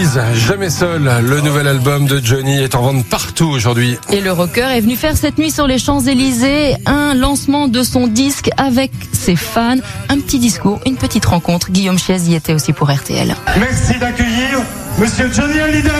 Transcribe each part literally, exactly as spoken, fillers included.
Brise jamais seul. Le nouvel album de Johnny est en vente partout aujourd'hui. Et le rocker est venu faire cette nuit sur les Champs-Élysées un lancement de son disque avec ses fans. Un petit discours, une petite rencontre. Guillaume Chiez y était aussi pour R T L. Merci d'accueillir Monsieur Johnny Hallyday.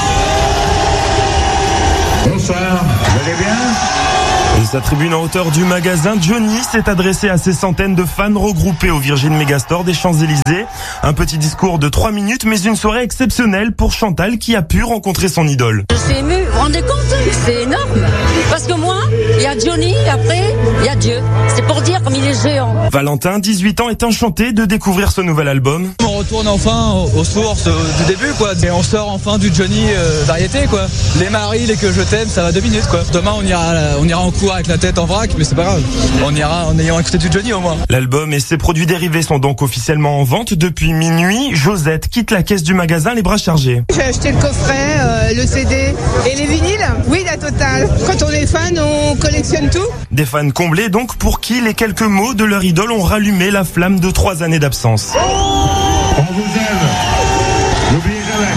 Bonsoir, vous allez bien ? Et sa tribune en hauteur du magasin, Johnny s'est adressé à ses centaines de fans regroupés au Virgin Megastore des Champs-Élysées. Un petit discours de trois minutes, mais une soirée exceptionnelle pour Chantal qui a pu rencontrer son idole. Je suis émue, vous vous rendez compte ? C'est énorme. Parce que moi, il y a Johnny, après, il y a Dieu. C'est pour dire comme il est géant. Valentin, dix-huit ans, est enchanté de découvrir ce nouvel album. On retourne enfin aux sources du début, quoi. Et on sort enfin du Johnny euh, variété, quoi. Les maris, les que je t'aime, ça va deux minutes, quoi. Demain, on ira, on ira en cours avec la tête en vrac, mais c'est pas grave. On ira en ayant écouté du Johnny au moins. L'album et ses produits dérivés sont donc officiellement en vente depuis minuit. Josette quitte la caisse du magasin les bras chargés. J'ai acheté le coffret, euh, le C D et les vinyles. Oui, la totale. Quand on est fan, on collectionne tout. Des fans comblés donc pour qui les quelques mots de leur idole ont rallumé la flamme de trois années d'absence. On vous aime. N'oubliez jamais.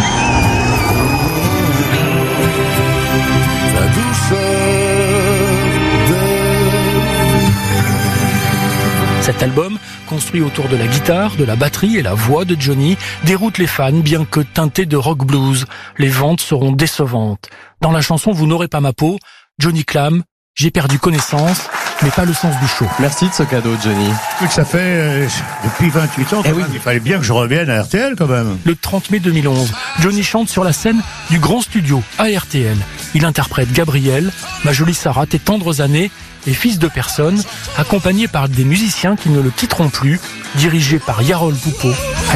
La douceur de vie. Cet album, construit autour de la guitare, de la batterie et la voix de Johnny, déroute les fans bien que teinté de rock blues. Les ventes seront décevantes. Dans la chanson Vous n'aurez pas ma peau, Johnny clame « J'ai perdu connaissance, mais pas le sens du show ». Merci de ce cadeau, Johnny. Ça fait euh, depuis vingt-huit ans, Eh oui. il fallait bien que je revienne à R T L quand même. Le trente mai deux mille onze, Johnny chante sur la scène du grand studio à R T L. Il interprète Gabriel, Ma jolie Sarah, Tes tendres années et Fils de personne, accompagné par des musiciens qui ne le quitteront plus, dirigé par Yarol Poupeau.